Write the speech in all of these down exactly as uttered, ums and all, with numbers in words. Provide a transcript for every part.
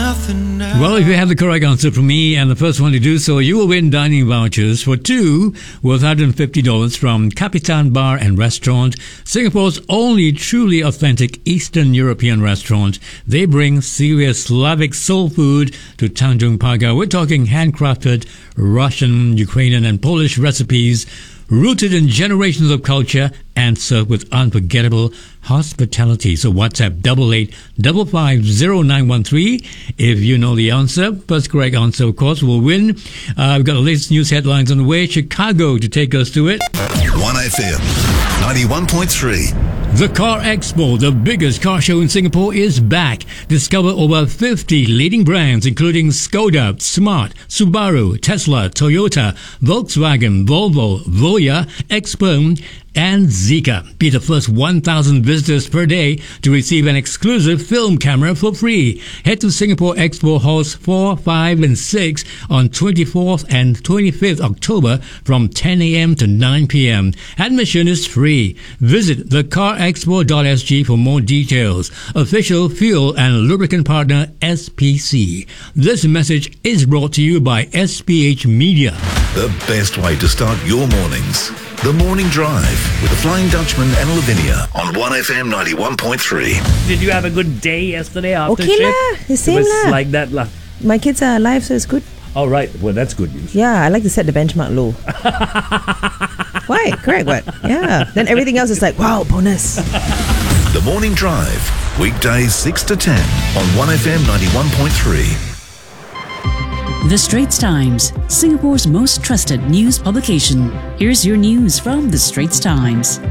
nothing else. Well, if you have the correct answer from me and the first one to do so, you will win dining vouchers for two worth one hundred fifty dollars from Capitan Bar and Restaurant, Singapore's only truly authentic Eastern European restaurant. They bring serious Slavic soul food to Tanjung Pagar. We're talking handcrafted Russian, Ukrainian and Polish recipes rooted in generations of culture and served with unforgettable hospitality. So WhatsApp double eight double five zero nine one three if you know the answer. First correct answer, of course, will win. Uh, we've got the latest news headlines on the way. Chicago to take us to it. one F M ninety-one point three. The Car Expo, the biggest car show in Singapore, is back. Discover over fifty leading brands including Skoda, Smart, Subaru, Tesla, Toyota, Volkswagen, Volvo, Voya, Xpeng and Zeekr. Be the first one thousand visitors per day to receive an exclusive film camera for free. Head to Singapore Expo Halls four, five and six on twenty-fourth and twenty-fifth October from ten a.m. to nine p.m. Admission is free. Visit the car expo dot s g for more details. Official fuel and lubricant partner S P C. This message is brought to you by S P H Media. The best way to start your mornings. The Morning Drive with the Flying Dutchman and Lavinia on one F M ninety-one point three. Did you have a good day yesterday after Okay shift? lah, the same It was lah. like that lah. My kids are alive, so it's good. All right. Well, that's good news. Yeah, I like to set the benchmark low. Why? Correct, what? Yeah. Then everything else is like, wow, bonus. The Morning Drive, weekdays six to ten on one F M ninety-one point three. The Straits Times, Singapore's most trusted news publication. Here's your news from The Straits Times.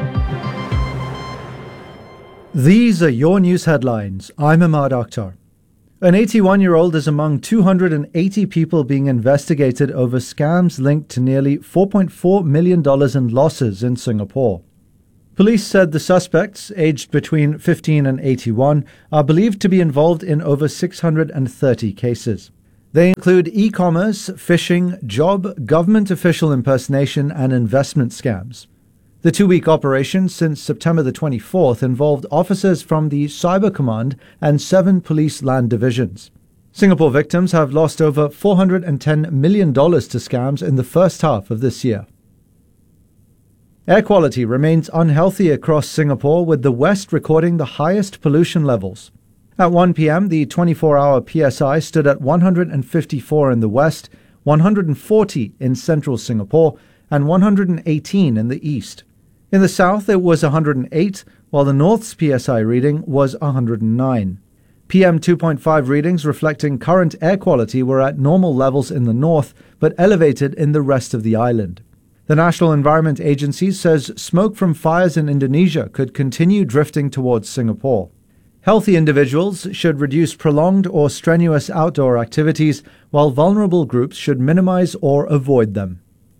These are your news headlines. I'm Ahmad Akhtar. An eighty-one-year-old is among two hundred eighty people being investigated over scams linked to nearly four point four million dollars in losses in Singapore. Police said the suspects, aged between fifteen and eighty-one, are believed to be involved in over six hundred thirty cases. They include e-commerce, phishing, job, government official impersonation, and investment scams. The two-week operation since September the twenty-fourth involved officers from the Cyber Command and seven police land divisions. Singapore victims have lost over four hundred ten million dollars to scams in the first half of this year. Air quality remains unhealthy across Singapore, with the west recording the highest pollution levels. At one p.m., the twenty-four hour P S I stood at one hundred fifty-four in the west, one hundred forty in central Singapore, and one hundred eighteen in the east. In the south, it was one hundred eight, while the north's P S I reading was one hundred nine. P M two point five readings reflecting current air quality were at normal levels in the north, but elevated in the rest of the island. The National Environment Agency says smoke from fires in Indonesia could continue drifting towards Singapore. Healthy individuals should reduce prolonged or strenuous outdoor activities, while vulnerable groups should minimize or avoid them.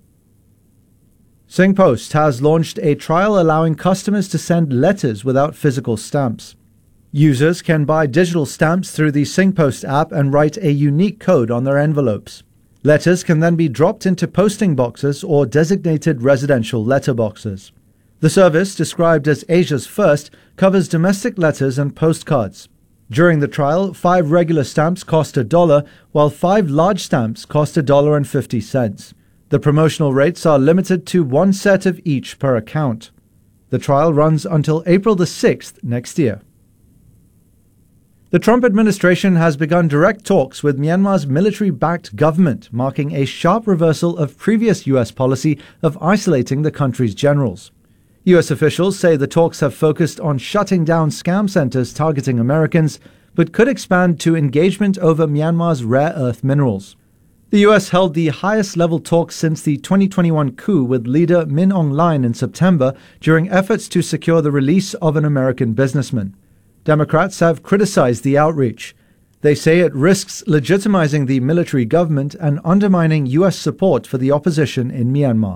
SingPost has launched a trial allowing customers to send letters without physical stamps. Users can buy digital stamps through the SingPost app and write a unique code on their envelopes. Letters can then be dropped into posting boxes or designated residential letterboxes. The service, described as Asia's first, covers domestic letters and postcards. During the trial, five regular stamps cost a dollar, while five large stamps cost a dollar and fifty cents. The promotional rates are limited to one set of each per account. The trial runs until April the sixth next year. The Trump administration has begun direct talks with Myanmar's military-backed government, marking a sharp reversal of previous U S policy of isolating the country's generals. U S officials say the talks have focused on shutting down scam centers targeting Americans, but could expand to engagement over Myanmar's rare earth minerals. The U S held the highest-level talks since the twenty twenty-one coup with leader Min Aung Hlaing in September during efforts to secure the release of an American businessman. Democrats have criticized the outreach. They say it risks legitimizing the military government and undermining U S support for the opposition in Myanmar.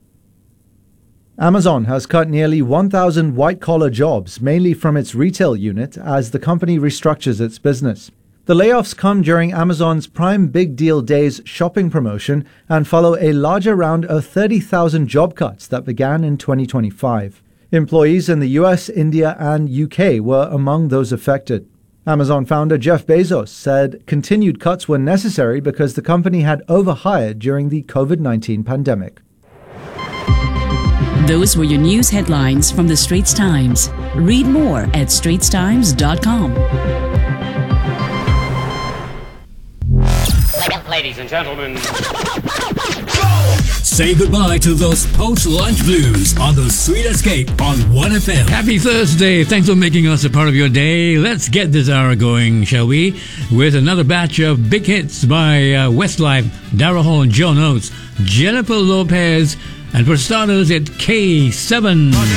Amazon has cut nearly one thousand white-collar jobs, mainly from its retail unit, as the company restructures its business. The layoffs come during Amazon's Prime Big Deal Days shopping promotion and follow a larger round of thirty thousand job cuts that began in twenty twenty-five. Employees in the U S, India, and U K were among those affected. Amazon founder Jeff Bezos said continued cuts were necessary because the company had overhired during the COVID nineteen pandemic. Those were your news headlines from the Straits Times. Read more at straits times dot com. Ladies and gentlemen, Say goodbye to those post-lunch blues on the Sweet Escape on one F M. Happy Thursday. Thanks for making us a part of your day. Let's get this hour going, shall we? With another batch of big hits by uh, Westlife, Daryl Hall and Joe Notes, Jennifer Lopez, and for starters at K seven.